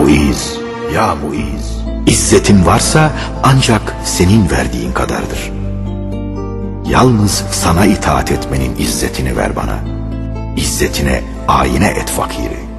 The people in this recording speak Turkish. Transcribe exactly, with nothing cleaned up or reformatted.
Muiz, ya Muiz, İzzetin varsa ancak senin verdiğin kadardır. Yalnız sana itaat etmenin izzetini ver bana. İzzetine ayine et fakiri.